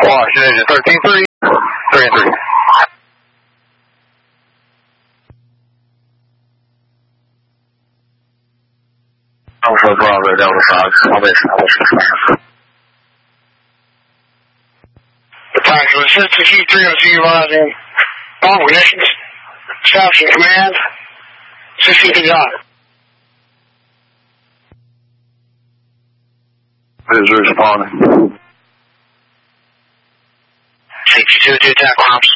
Washington, 13-3. 3-3. Alpha Bravo, Delta 5. Salvation. Attack to assistance, U302 rising. All conditions. Southern Command. 16 yacht. Is responding. 62 to attack ops.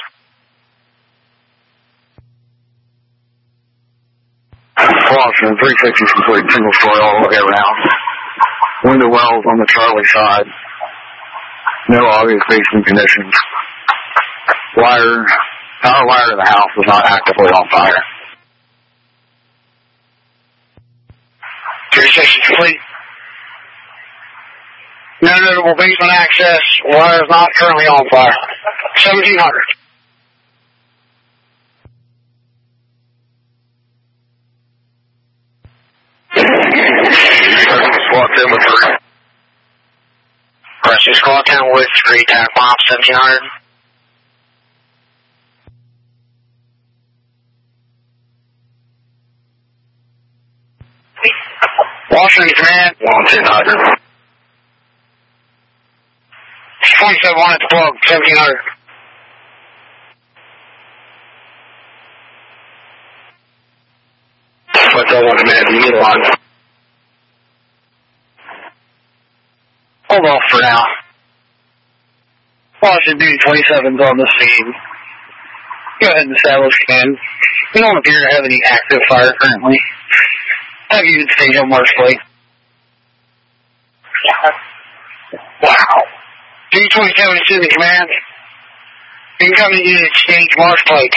Washington, 360 complete, single story all the way around. Window wells on the Charlie side. No obvious facing conditions. Power wire to the house is not actively on fire. 360 complete. No notable basement access. Wire is not currently on fire. 1700. SWAT 10 with 3. Rescue squad 10 with 3, attack bomb 1700. Washington Command 1-1000. 27-1 at the plug, 1700. What's up, man? You need a line. Hold off for now. Washington Duty 27's on the scene. Go ahead and establish command. We don't appear to have any active fire currently. Have you stage on march plate? Wow. D27 is in the command. Incoming unit stage march plate.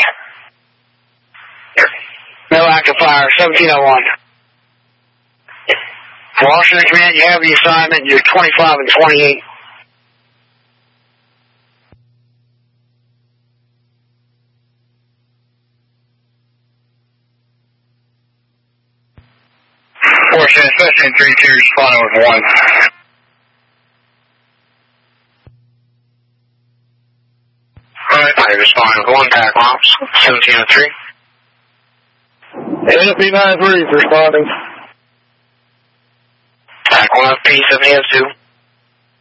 No active fire, 1701. Washington Command, you have the assignment. You're 25 and 28. Washington, especially in 3-2, responding with 1. Alright, I responding with 1, attack ops, 1703. NFP 93 responding. Attack 1 FP 7002.